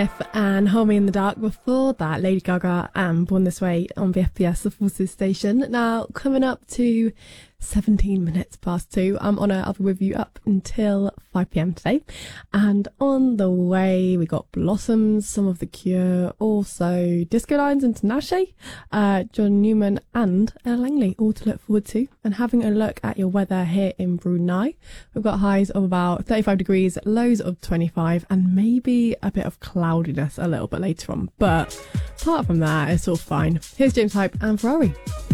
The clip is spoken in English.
And Hold Me in the Dark. Before that, Lady Gaga and Born This Way on the FPS, the Forces station. Now, coming up to 17 minutes past 2. I'm Honor. I'll be with you up until 5 p.m. today. And on the way, we got Blossoms, Some of the Cure, also Disco Lines and Tinashe, John Newman and Ella Langley, all to look forward to. And having a look at your weather here in Brunei, we've got highs of about 35 degrees, lows of 25, and maybe a bit of cloudiness a little bit later on. But apart from that, it's all fine. Here's James Hype and Ferrari.